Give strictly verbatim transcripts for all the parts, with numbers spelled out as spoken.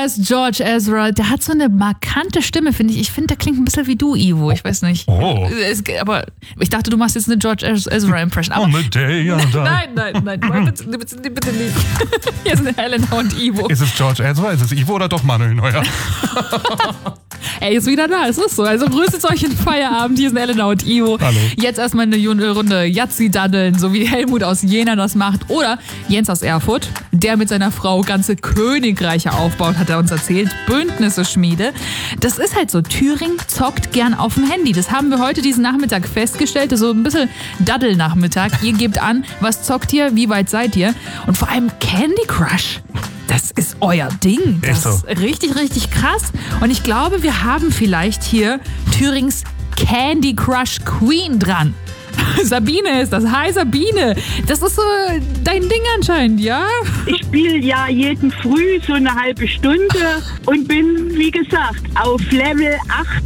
ist George Ezra. Der hat so eine markante Stimme, finde ich. Ich finde, der klingt ein bisschen wie du, Ivo. Ich weiß nicht. Oh. Es, aber ich dachte, du machst jetzt eine George Ezra-Impression. Oh, mit der, nein, nein, nein. Bitte, bitte, bitte nicht. Hier sind Helena und Ivo. Ist es George Ezra? Ist es Ivo oder doch Manuel Neuer? Er ist wieder da, es ist so. Also grüßt euch in den Feierabend. Hier sind Elena und Ivo. Hallo. Jetzt erstmal eine Runde Yazzi-Daddeln, so wie Helmut aus Jena das macht. Oder Jens aus Erfurt, der mit seiner Frau ganze Königreiche aufbaut, hat er uns erzählt. Bündnisse Schmiede. Das ist halt so. Thüringen zockt gern auf dem Handy. Das haben wir heute diesen Nachmittag festgestellt. Das ist so ein bisschen Daddel-Nachmittag. Ihr gebt an, was zockt ihr, wie weit seid ihr? Und vor allem Candy Crush. Das ist euer Ding. Das ist richtig, richtig krass. Und ich glaube, wir haben vielleicht hier Thürings Candy Crush Queen dran. Sabine ist das. Hi Sabine. Das ist so dein Ding anscheinend, ja? Ich spiele ja jeden Früh so eine halbe Stunde und bin, wie gesagt, auf Level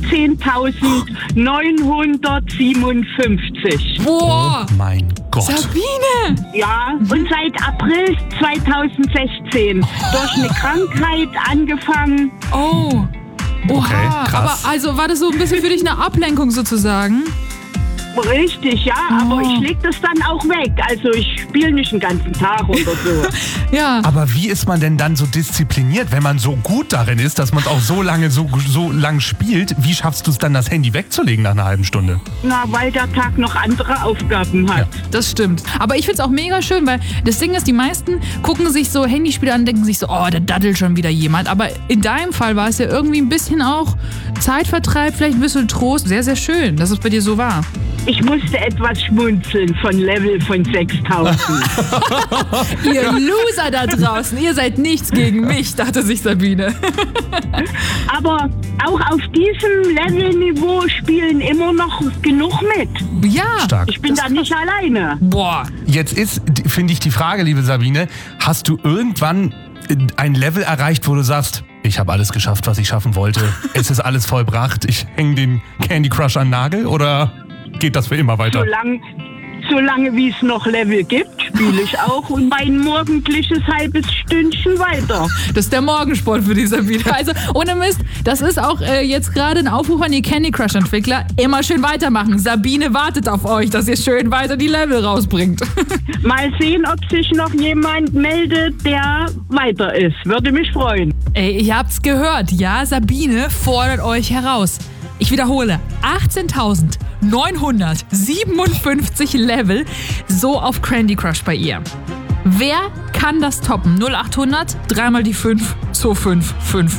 achtzehntausendneunhundertsiebenundfünfzig. Boah. Oh mein Gott. Sabine. Ja, und seit April zweitausendsechzehn durch eine Krankheit angefangen. Oh. Oha. Okay, krass. Aber also war das so ein bisschen für dich eine Ablenkung sozusagen? Richtig, ja, Oh. aber ich leg das dann auch weg. Also ich spiele nicht den ganzen Tag oder so. Ja. Aber wie ist man denn dann so diszipliniert, wenn man so gut darin ist, dass man es auch so lange so, so lang spielt? Wie schaffst du es dann, das Handy wegzulegen nach einer halben Stunde? Na, weil der Tag noch andere Aufgaben hat. Das stimmt. Aber ich find's auch mega schön, weil das Ding ist, die meisten gucken sich so Handyspiele an und denken sich so, oh, da daddelt schon wieder jemand. Aber in deinem Fall war es ja irgendwie ein bisschen auch Zeitvertreib, vielleicht ein bisschen Trost. Sehr, sehr schön, dass es bei dir so war. Ich musste etwas schmunzeln von Level von sechstausend. Ihr Loser da draußen, ihr seid nichts gegen mich, dachte sich Sabine. Aber auch auf diesem Levelniveau spielen immer noch genug mit. Ja. Stark. Ich bin da nicht alleine. Boah. Jetzt ist, finde ich, die Frage, liebe Sabine, hast du irgendwann ein Level erreicht, wo du sagst, ich habe alles geschafft, was ich schaffen wollte. Es ist alles vollbracht. Ich hänge den Candy Crush an den Nagel oder geht das für immer weiter? Solange, solange wie es noch Level gibt, spiele ich auch und mein morgendliches halbes Stündchen weiter. Das ist der Morgensport für die Sabine. Also ohne Mist, das ist auch äh, jetzt gerade ein Aufruf an die Candy Crush Entwickler. Immer schön weitermachen. Sabine wartet auf euch, dass ihr schön weiter die Level rausbringt. Mal sehen, ob sich noch jemand meldet, der weiter ist. Würde mich freuen. Ey, ihr habt's gehört. Ja, Sabine fordert euch heraus. Ich wiederhole, achtzehntausendneunhundertsiebenundfünfzig Level, so auf Candy Crush bei ihr. Wer kann das toppen? null achthundert, dreimal die fünf, zwei fünf fünf.